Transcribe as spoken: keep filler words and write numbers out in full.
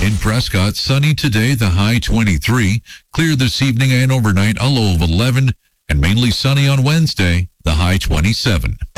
In Prescott, sunny today, the high twenty-three. Clear this evening and overnight, a low of eleven. And mainly sunny on Wednesday, the high twenty-seven.